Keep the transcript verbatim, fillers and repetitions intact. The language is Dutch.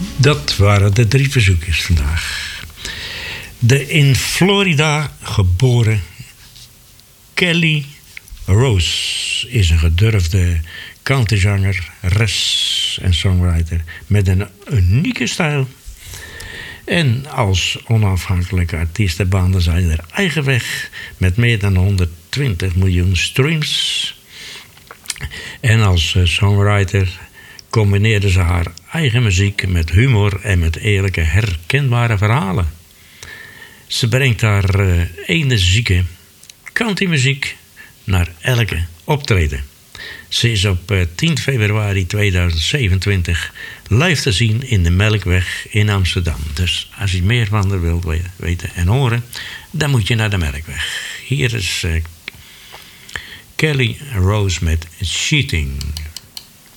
Dat waren de drie verzoekjes vandaag. De in Florida geboren Kelly Rose is een gedurfde countryzanger, res en songwriter met een unieke stijl. En als onafhankelijke artiesten baande zij haar eigen weg met meer dan honderdtwintig miljoen streams. En als songwriter combineerde ze haar eigen muziek met humor en met eerlijke, herkenbare verhalen. Ze brengt haar uh, energieke countrymuziek naar elke optreden. Ze is op uh, tien februari tweeduizend zevenentwintig live te zien in de Melkweg in Amsterdam. Dus als je meer van haar wilt weten en horen, dan moet je naar de Melkweg. Hier is uh, Kelly Rose met Cheating.